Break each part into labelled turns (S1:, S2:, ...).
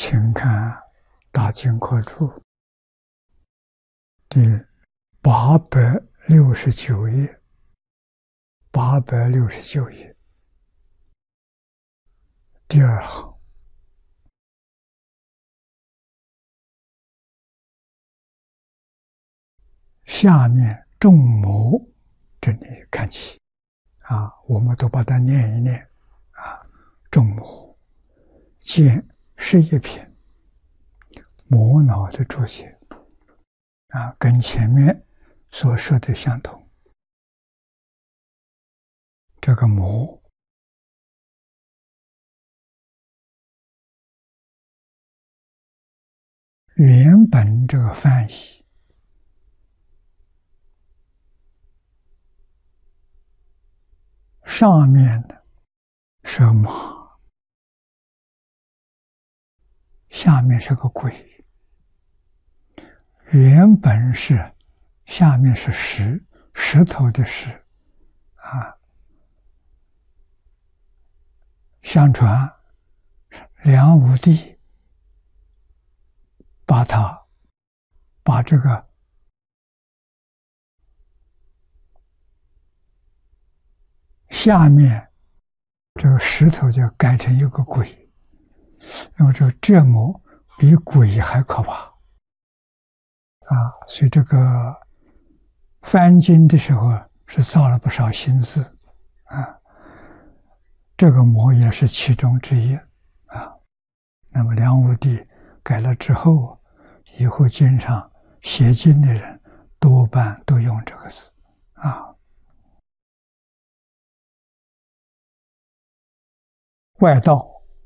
S1: 请看《大经科注》第869页，869页第二行，下面众谋这里看起我们都把它念一念众谋见11篇摩脑的注解跟前面所说的相同。这个摩原本这个翻译上面的是马，下面是个鬼。原本是下面是石头的石相传梁武帝把这个下面这个石头就改成一个鬼，因为这个折磨比鬼还可怕所以这个翻经的时候是造了不少心思这个魔也是其中之一那么梁武帝改了之后，以后经常写经的人多半都用这个字外道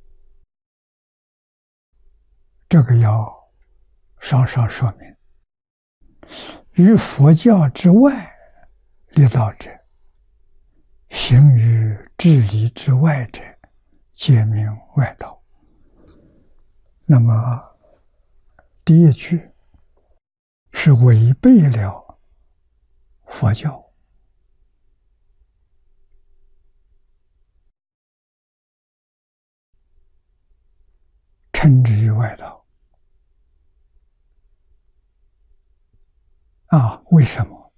S1: 这个要稍稍说明，于佛教之外立道者，行于治理之外者，皆名外道。那么第一句是违背了佛教，称之于外道为什么？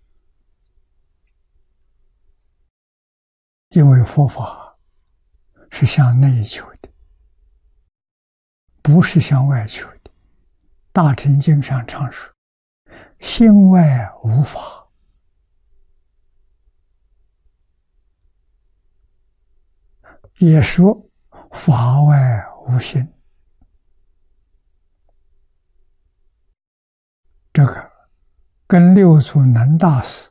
S1: 因为佛法是向内求的，不是向外求的。大乘经上常说，心外无法，也说法外无心。这个跟六祖能大师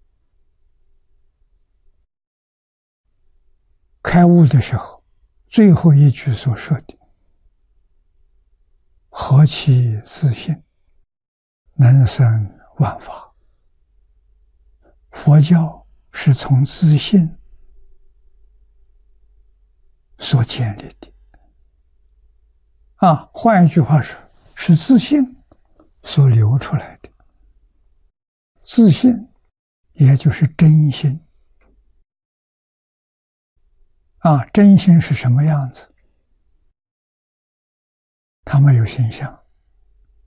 S1: 开悟的时候最后一句所说的何其自信，能生万法。佛教是从自信所建立的换一句话说，是自信所流出来的。自信也就是真心真心是什么样子？它没有形象，